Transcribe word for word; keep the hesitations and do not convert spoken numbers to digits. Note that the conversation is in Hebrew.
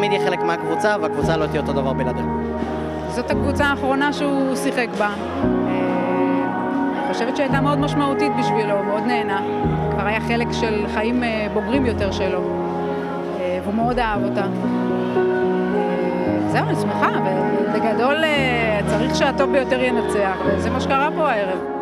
תמיד יהיה חלק מהקבוצה, והקבוצה לא תהיה אותו דבר בלעדיו. זאת הקבוצה האחרונה שהוא שיחק בה. אני חושבת שהייתה מאוד משמעותית בשבילו, מאוד נהנה. כבר היה חלק של חיים בוגרים יותר שלו, והוא מאוד אהב אותה. זהו, אני שמחה, ובגדול צריך שהטוב ביותר ינצח, וזה מה שקרה פה הערב.